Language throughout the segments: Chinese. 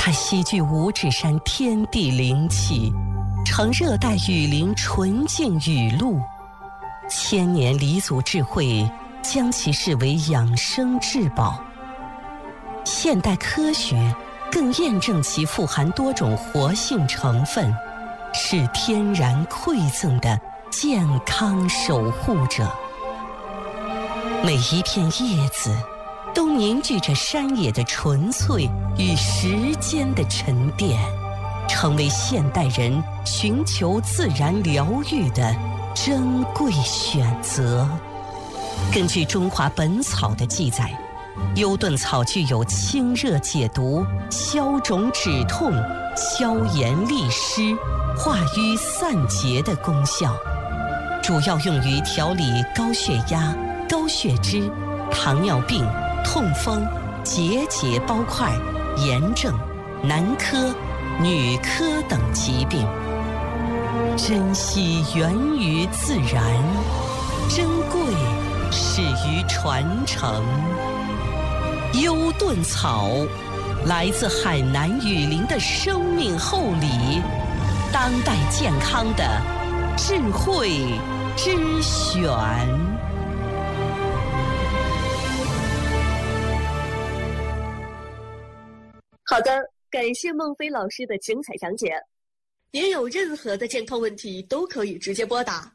它席聚五指山天地灵气，呈热带雨林纯净雨露，千年黎祖智慧将其视为养生至宝。现代科学更验证其富含多种活性成分，是天然馈赠的健康守护者。每一片叶子都凝聚着山野的纯粹与时间的沉淀，成为现代人寻求自然疗愈的珍贵选择。根据《中华本草》的记载，优顿草具有清热解毒、消肿止痛、消炎利湿、化瘀散结的功效，主要用于调理高血压、高血脂、糖尿病、痛风、结节包块、炎症、男科、女科等疾病。珍惜源于自然，珍贵始于传承。优顿草来自海南雨林的生命厚礼，当代健康的智慧之选。 好的，感谢孟非老师的精彩讲解。您有任何的健康问题都可以直接拨打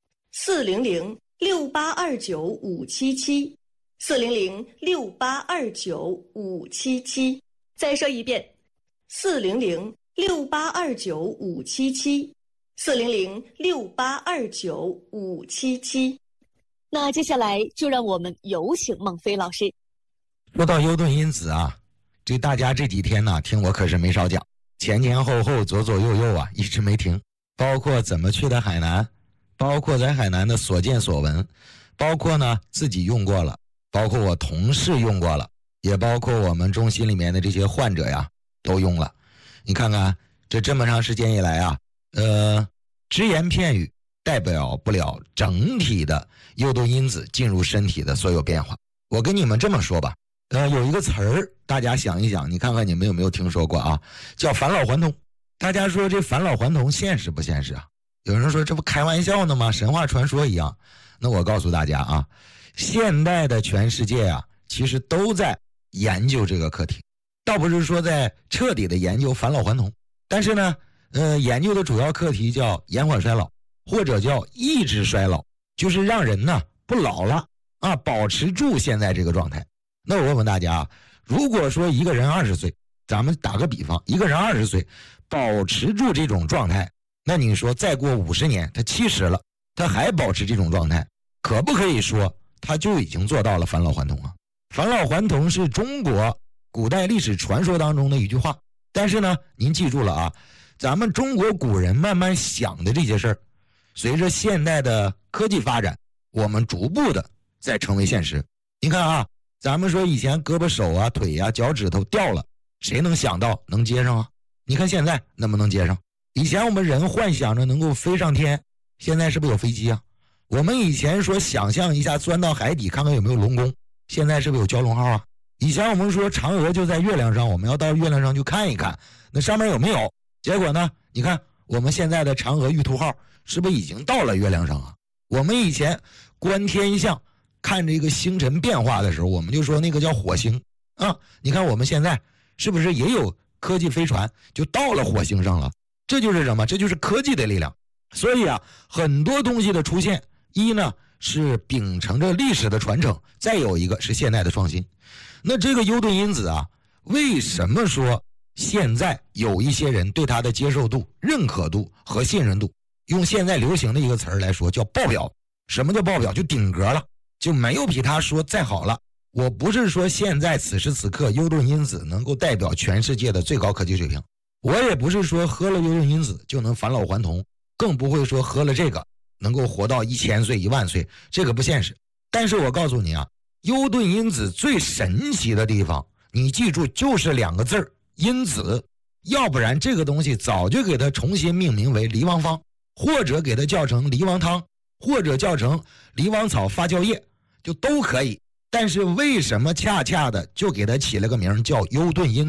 400-6829-577，400-6829-577。再说一遍，400-6829-577，400-6829-577。那接下来就让我们有请孟非老师。 说到优顿因子啊，这大家这几天呢听我可是没少讲，前前后后左左右右啊一直没停，包括怎么去的海南，包括在海南的所见所闻，包括呢自己用过了，包括我同事用过了，也包括我们中心里面的这些患者呀都用了。你看看这么长时间以来啊，只言片语代表不了整体的优顿因子进入身体的所有变化。我跟你们这么说吧，有一个词儿大家想一想，你看看你们有没有听说过啊，叫返老还童。大家说这返老还童现实不现实啊？有人说这不开玩笑呢吗？神话传说一样。那我告诉大家啊，现代的全世界啊其实都在研究这个课题，倒不是说在彻底的研究返老还童，但是呢研究的主要课题叫延缓衰老，或者叫抑制衰老，就是让人呢不老了啊，保持住现在这个状态。那我问问大家，如果说一个人20岁，咱们打个比方，一个人20岁保持住这种状态，那你说再过50年他70了，他还保持这种状态，可不可以说他就已经做到了返老还童啊？返老还童是中国古代历史传说当中的一句话，但是呢您记住了啊，咱们中国古人慢慢想的这些事儿，随着现代的科技发展，我们逐步的在成为现实。你看啊，咱们说以前胳膊手啊腿啊脚趾头掉了，谁能想到能接上啊？你看现在能不能接上？以前我们人幻想着能够飞上天，现在是不是有飞机啊？我们以前说想象一下钻到海底看看有没有龙宫，现在是不是有蛟龙号啊？以前我们说嫦娥就在月亮上，我们要到月亮上去看一看，那上面有没有？结果呢，你看我们现在的嫦娥玉兔号是不是已经到了月亮上啊？我们以前观天象看这个星辰变化的时候，我们就说那个叫火星啊。你看我们现在是不是也有科技飞船就到了火星上了？这就是什么？这就是科技的力量。所以啊，很多东西的出现，一呢是秉承着历史的传承，再有一个是现代的创新。那这个优顿因子啊，为什么说现在有一些人对它的接受度、认可度和信任度，用现在流行的一个词儿来说叫爆表？什么叫爆表？就顶格了，就没有比他说再好了。我不是说现在此时此刻优顿因子能够代表全世界的最高科技水平，我也不是说喝了优顿因子就能返老还童，更不会说喝了这个能够活到1000岁10000岁，这个不现实。但是我告诉你啊，优顿因子最神奇的地方，你记住就是2个字儿，因子。要不然这个东西早就给它重新命名为梨王方，或者给它叫成梨王汤，或者叫成梨王草发酵液，就都可以。但是为什么恰恰的就给它起了个名叫优顿因子？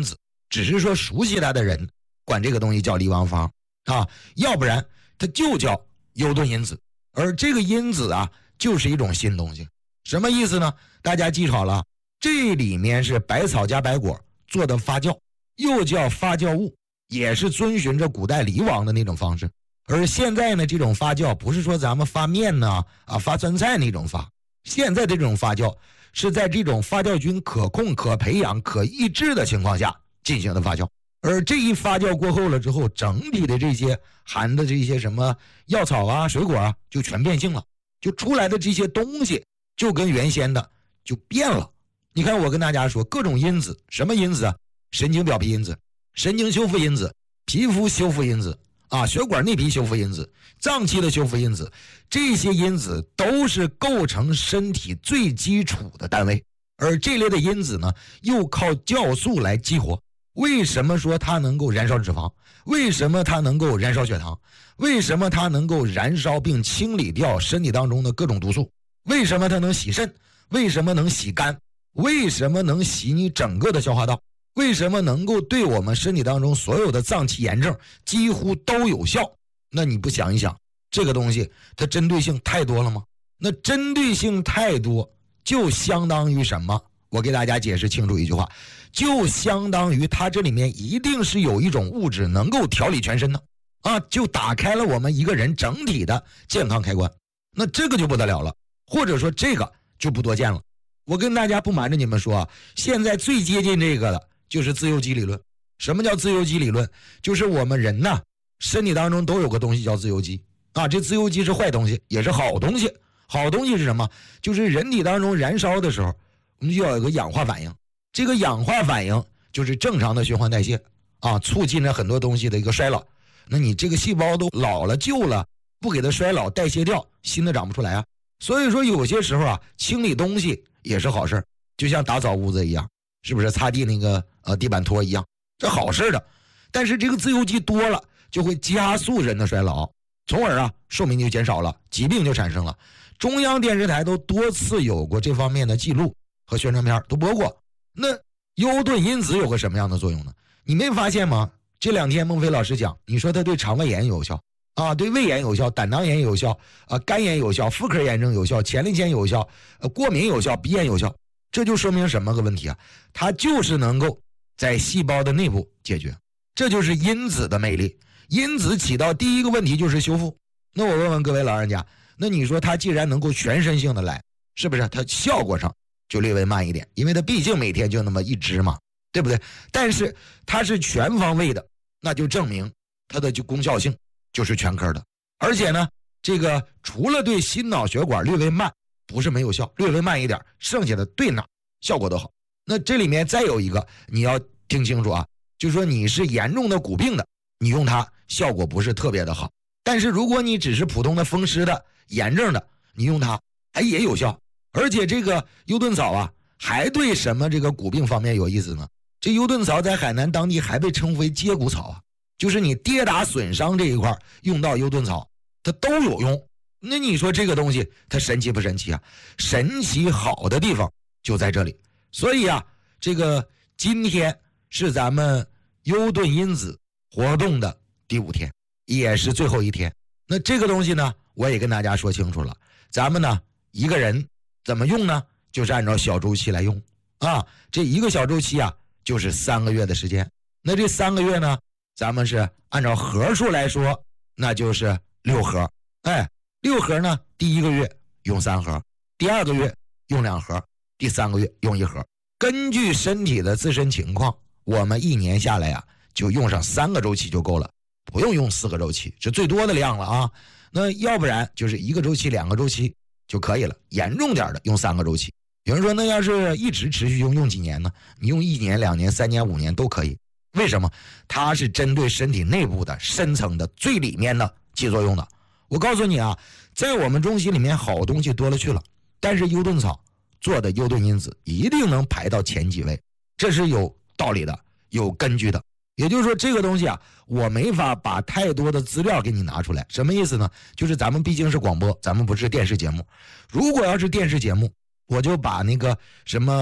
只是说熟悉它的人管这个东西叫离王芳啊，要不然它就叫优顿因子。而这个因子啊，就是一种新东西。什么意思呢？大家记好了，这里面是百草加白果做的发酵，又叫发酵物，也是遵循着古代离王的那种方式。而现在呢，这种发酵不是说咱们发面呢发酸菜那种发，现在这种发酵是在这种发酵菌可控、可培养、可抑制的情况下进行的发酵。而这一发酵过后了之后，整体的这些含的这些什么药草啊、水果啊，就全变性了，就出来的这些东西就跟原先的就变了。你看我跟大家说，各种因子，什么因子啊？神经表皮因子、神经修复因子、皮肤修复因子血管内皮修复因子、脏器的修复因子，这些因子都是构成身体最基础的单位。而这类的因子呢，又靠酵素来激活。为什么说它能够燃烧脂肪？为什么它能够燃烧血糖？为什么它能够燃烧并清理掉身体当中的各种毒素？为什么它能洗肾？为什么能洗肝？为什么能洗你整个的消化道？为什么能够对我们身体当中所有的脏器炎症几乎都有效？那你不想一想，这个东西它针对性太多了吗？那针对性太多，就相当于什么？我给大家解释清楚一句话，就相当于它这里面一定是有一种物质能够调理全身的就打开了我们一个人整体的健康开关。那这个就不得了了，或者说这个就不多见了。我跟大家不瞒着你们说现在最接近这个的就是自由基理论。什么叫自由基理论？就是我们人呐，身体当中都有个东西叫自由基这自由基是坏东西也是好东西。好东西是什么？就是人体当中燃烧的时候，我们就要有个氧化反应。这个氧化反应就是正常的循环代谢促进了很多东西的一个衰老。那你这个细胞都老了旧了，不给它衰老代谢掉，新的长不出来所以说有些时候清理东西也是好事，就像打扫屋子一样，是不是擦地那个地板拖一样，这好事的。但是这个自由基多了，就会加速人的衰老，从而寿命就减少了，疾病就产生了。中央电视台都多次有过这方面的记录和宣传片都播过。那优顿因子有个什么样的作用呢？你没发现吗？这两天孟非老师讲，你说它对肠胃炎有效对胃炎有效，胆囊炎有效肝炎有效，妇科炎症有效，前列腺有效过敏有效，鼻炎有效。这就说明什么个问题它就是能够在细胞的内部解决。这就是因子的魅力。因子起到第一个问题就是修复。那我问问各位老人家，那你说它既然能够全身性的来，是不是它效果上就略微慢一点？因为它毕竟每天就那么一支嘛，对不对？但是它是全方位的，那就证明它的功效性就是全科的。而且呢，这个除了对心脑血管略微慢，不是没有效，略微慢一点，剩下的对哪效果都好。那这里面再有一个你要听清楚就是说你是严重的骨病的，你用它效果不是特别的好。但是如果你只是普通的风湿的炎症的，你用它也有效。而且这个优顿草还对什么这个骨病方面有意思呢？这优顿草在海南当地还被称为接骨草就是你跌打损伤这一块用到优顿草它都有用。那你说这个东西它神奇不神奇神奇好的地方就在这里。所以这个今天是咱们优顿因子活动的第5天，也是最后一天。那这个东西呢，我也跟大家说清楚了，咱们呢一个人怎么用呢？就是按照小周期来用这一个小周期就是3个月的时间。那这3个月呢，咱们是按照盒数来说，那就是6盒。6盒呢，第1个月用3盒，第2个月用2盒，第3个月用1盒。根据身体的自身情况，我们1年下来就用上3个周期就够了，不用4个周期，是最多的量了那要不然就是1个周期2个周期就可以了，严重点的用3个周期。有人说那要是一直持续用几年呢？你用1年2年3年5年都可以。为什么？它是针对身体内部的深层的最里面的起作用的。我告诉你在我们中西里面好东西多了去了，但是优顿草做的优顿因子一定能排到前几位，这是有道理的，有根据的。也就是说这个东西我没法把太多的资料给你拿出来。什么意思呢？就是咱们毕竟是广播，咱们不是电视节目。如果要是电视节目，我就把那个什么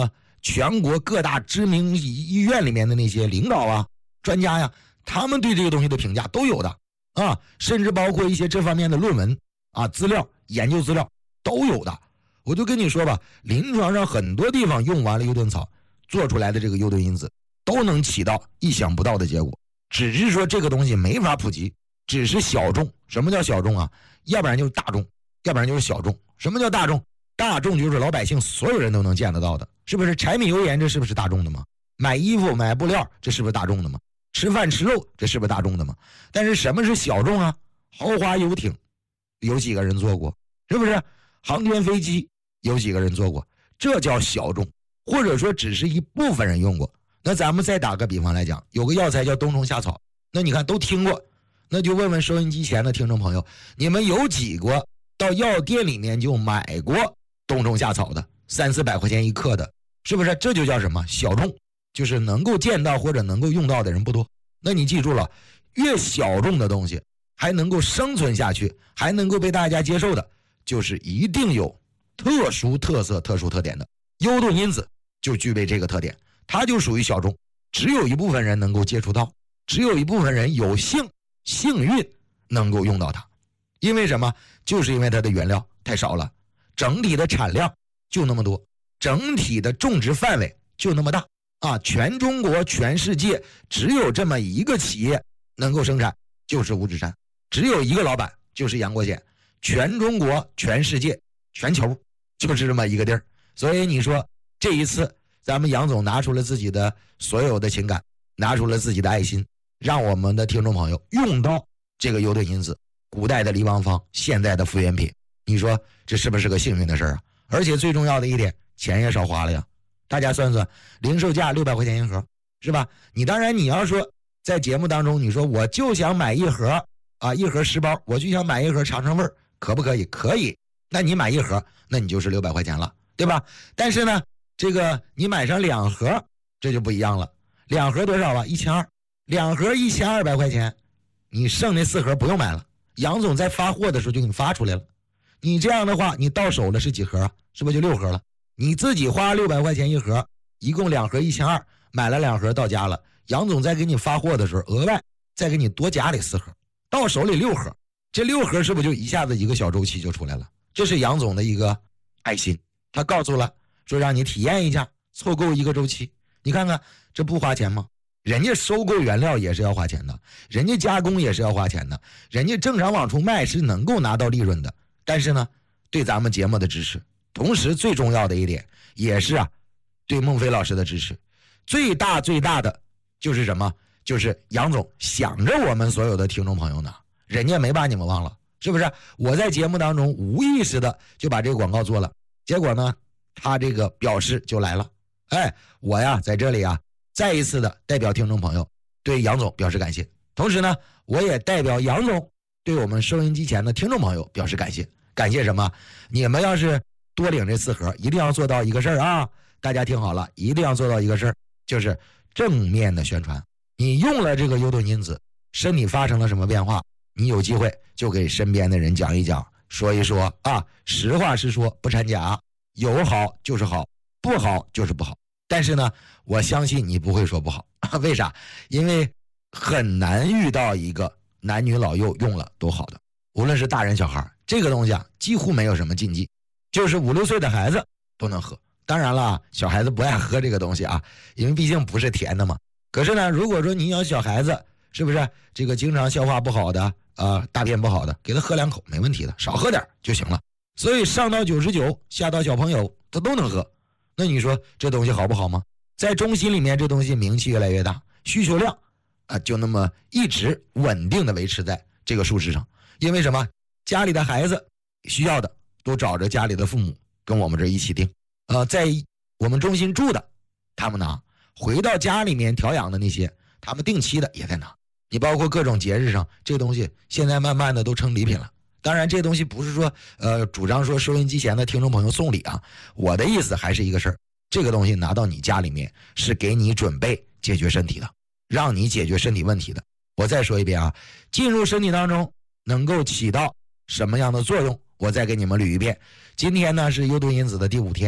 全国各大知名医院里面的那些领导啊、专家呀，他们对这个东西的评价都有的啊，甚至包括一些这方面的论文啊、资料、研究资料都有的。我就跟你说吧，临床上很多地方用完了优盾草做出来的这个优盾因子都能起到意想不到的结果，只是说这个东西没法普及，只是小众。什么叫小众啊？要不然就是大众，要不然就是小众。什么叫大众？大众就是老百姓所有人都能见得到的，是不是？柴米油盐这是不是大众的吗？买衣服买布料这是不是大众的吗？吃饭吃肉这是不是大众的吗？但是什么是小众啊？豪华游艇有几个人坐过？是不是？航天飞机有几个人坐过？这叫小众，或者说只是一部分人用过。那咱们再打个比方来讲，有个药材叫冬虫夏草，那你看都听过，那就问问收音机前的听众朋友，你们有几个到药店里面就买过冬虫夏草的？300-400块钱一克的，是不是？这就叫什么？小众，就是能够见到或者能够用到的人不多。那你记住了，越小众的东西还能够生存下去，还能够被大家接受的，就是一定有特殊特色、特殊特点的。优盾因子就具备这个特点，它就属于小众，只有一部分人能够接触到，只有一部分人有幸运能够用到它。因为什么？就是因为它的原料太少了，整体的产量就那么多，整体的种植范围就那么大啊！全中国、全世界只有这么一个企业能够生产，就是五指山，只有一个老板，就是杨国贤。全中国、全世界、全球就是这么一个地儿。所以你说这一次咱们杨总拿出了自己的所有的情感，拿出了自己的爱心，让我们的听众朋友用到这个优盾因子，古代的离王方，现在的复原品，你说这是不是个幸运的事啊？而且最重要的一点，钱也少花了呀。大家算算，零售价600块钱一盒，是吧？你当然你要说在节目当中，你说我就想买一盒啊，一盒10包，我就想买一盒尝尝味儿，可不可以？可以。那你买一盒，那你就是600块钱了，对吧？但是呢，这个你买上2盒，这就不一样了。2盒多少啊？1200，2盒1200块钱，你剩那4盒不用买了。杨总在发货的时候就给你发出来了。你这样的话，你到手了是几盒啊？是不是就6盒了？你自己花600块钱一盒，一共2盒1200，买了2盒到家了。杨总在给你发货的时候，额外再给你多加里4盒，到手里6盒。这6盒是不是就一下子一个小周期就出来了？这是杨总的一个爱心，他告诉了说让你体验一下，凑够一个周期。你看看这不花钱吗？人家收购原料也是要花钱的，人家加工也是要花钱的，人家正常往出卖是能够拿到利润的。但是呢，对咱们节目的支持，同时最重要的一点也是对孟非老师的支持，最大的就是什么？就是杨总想着我们所有的听众朋友呢，人家没把你们忘了，是不是？我在节目当中无意识的就把这个广告做了，结果呢，他这个表示就来了。我呀在这里再一次的代表听众朋友对杨总表示感谢，同时呢，我也代表杨总对我们收音机前的听众朋友表示感谢。感谢什么？你们要是多领这4盒，一定要做到一个事儿啊！大家听好了，一定要做到一个事儿，就是正面的宣传。你用了这个优盾因子，身体发生了什么变化，你有机会就给身边的人讲一讲，说一说实话实说，不掺假，有好就是好，不好就是不好。但是呢，我相信你不会说不好，为啥？因为很难遇到一个男女老幼用了都好的，无论是大人小孩，这个东西几乎没有什么禁忌，就是5、6岁的孩子都能喝。当然了，小孩子不爱喝这个东西因为毕竟不是甜的嘛。可是呢，如果说你有小孩子，是不是这个经常消化不好的大便不好的，给他喝2口没问题的，少喝点就行了。所以上到99，下到小朋友他都能喝。那你说这东西好不好吗？在中心里面，这东西名气越来越大，需求量就那么一直稳定的维持在这个数值上。因为什么？家里的孩子需要的都找着家里的父母跟我们这一起订。在我们中心住的他们拿，回到家里面调养的那些他们定期的也在拿。你包括各种节日上，这东西现在慢慢的都成礼品了。当然这东西不是说主张说收音机前的听众朋友送礼我的意思还是一个事儿，这个东西拿到你家里面是给你准备解决身体的，让你解决身体问题的。我再说一遍进入身体当中能够起到什么样的作用，我再给你们捋一遍。今天呢是优盾因子的第5天，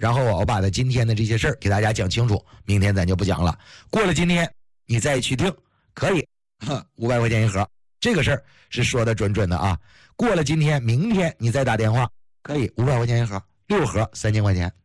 然后我把今天的这些事儿给大家讲清楚，明天咱就不讲了。过了今天你再去听可以，500块钱一盒，这个事儿是说的准的啊。过了今天明天你再打电话可以，500块钱一盒，6盒3000块钱。